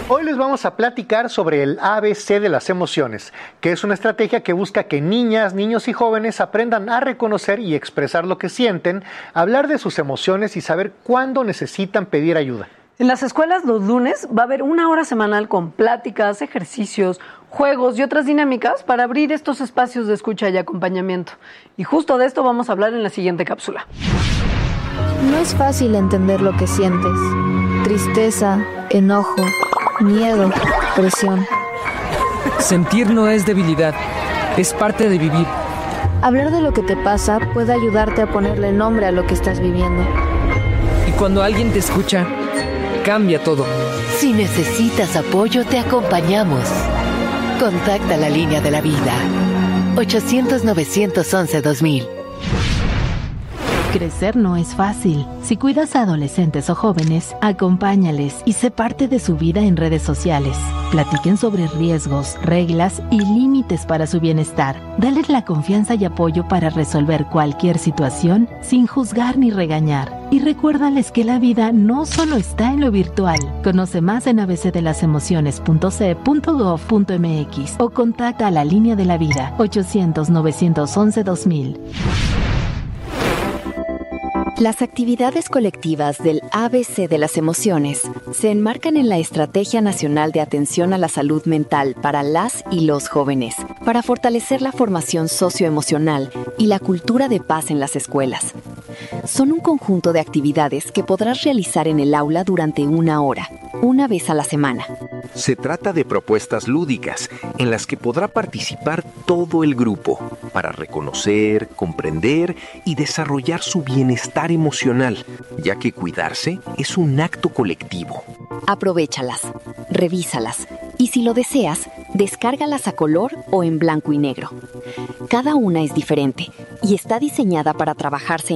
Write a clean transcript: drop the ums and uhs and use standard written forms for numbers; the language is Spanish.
Hoy les vamos a platicar sobre el ABC de las emociones, que es una estrategia que busca que niñas, niños y jóvenes aprendan a reconocer y expresar lo que sienten, hablar de sus emociones y saber cuándo necesitan pedir ayuda. En las escuelas los lunes va a haber una hora semanal con pláticas, ejercicios, juegos y otras dinámicas para abrir estos espacios de escucha y acompañamiento. Y justo de esto vamos a hablar en la siguiente cápsula. No es fácil entender lo que sientes. Tristeza, enojo, miedo, presión. Sentir no es debilidad, es parte de vivir. Hablar de lo que te pasa puede ayudarte a ponerle nombre a lo que estás viviendo. Y cuando alguien te escucha, cambia todo. Si necesitas apoyo, te acompañamos. Contacta la línea de la vida. 800-911-2000. Crecer no es fácil. Si cuidas a adolescentes o jóvenes, acompáñales y sé parte de su vida en redes sociales. Platiquen sobre riesgos, reglas y límites para su bienestar. Dales la confianza y apoyo para resolver cualquier situación sin juzgar ni regañar. Y recuérdales que la vida no solo está en lo virtual. Conoce más en abcdelasemociones.ce.gov.mx o contacta a la línea de la vida 800-911-2000. Las actividades colectivas del ABC de las emociones se enmarcan en la Estrategia Nacional de Atención a la Salud Mental para las y los jóvenes, para fortalecer la formación socioemocional y la cultura de paz en las escuelas. Son un conjunto de actividades que podrás realizar en el aula durante una hora, una vez a la semana. Se trata de propuestas lúdicas en las que podrá participar todo el grupo para reconocer, comprender y desarrollar su bienestar emocional, ya que cuidarse es un acto colectivo. Aprovéchalas, revísalas y si lo deseas, descárgalas a color o en blanco y negro. Cada una es diferente y está diseñada para trabajarse